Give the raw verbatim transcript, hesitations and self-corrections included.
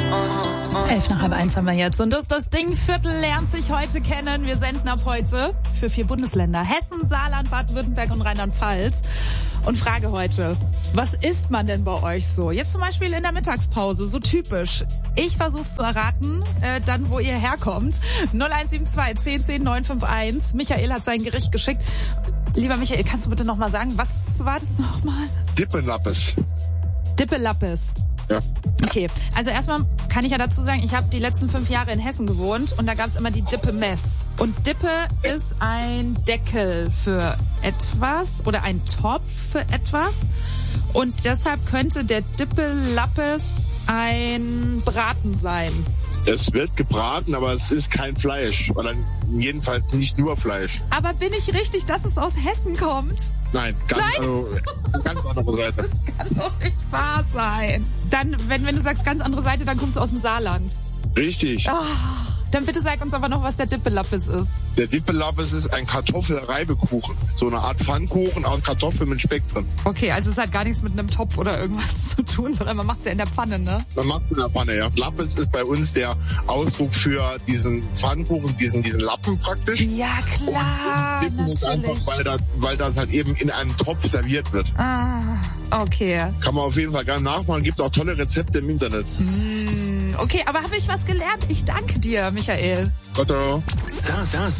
Elf nach halb eins haben wir jetzt. Und das, das Ding Viertel lernt sich heute kennen. Wir senden ab heute für vier Bundesländer. Hessen, Saarland, Baden-Württemberg und Rheinland-Pfalz. Und frage heute, was isst man denn bei euch so? Jetzt zum Beispiel in der Mittagspause, so typisch. Ich versuch's zu erraten, äh, dann wo ihr herkommt. null eins sieben zwei, zehn zehn, neun fünf eins. Michael hat sein Gericht geschickt. Lieber Michael, kannst du bitte nochmal sagen, was war das nochmal? Dippelappes. Dippelappes. Ja. Okay, also erstmal kann ich ja dazu sagen, ich habe die letzten fünf Jahre in Hessen gewohnt und da gab es immer die Dippe-Mess. Und Dippe ist ein Deckel für etwas oder ein Topf für etwas. Und deshalb könnte der Dippelappes ein Braten sein. Es wird gebraten, aber es ist kein Fleisch. Oder jedenfalls nicht nur Fleisch. Aber bin ich richtig, dass es aus Hessen kommt? Nein, ganz, Nein. Also, ganz andere Seite. Das kann doch nicht wahr sein. Dann, wenn, wenn du sagst ganz andere Seite, dann kommst du aus dem Saarland. Richtig. Oh, dann bitte sag uns aber noch, was der Dippelappes ist. Der Dippelappes ist ein Kartoffelreibekuchen. So eine Art Pfannkuchen aus Kartoffeln mit Speck drin. Okay, also es hat gar nichts mit einem Topf oder irgendwas zu tun, sondern man macht's ja in der Pfanne, ne? Man macht es in der Pfanne, ja. Lappes ist bei uns der Ausdruck für diesen Pfannkuchen, diesen, diesen Lappen praktisch. Ja, klar, Und Dippen ist natürlich. einfach, weil das, weil das halt eben in einem Topf serviert wird. Ah, okay. Kann man auf jeden Fall gerne nachmachen. Gibt auch tolle Rezepte im Internet. Mm, okay, aber habe ich was gelernt? Ich danke dir, Michael. Otto. Das, das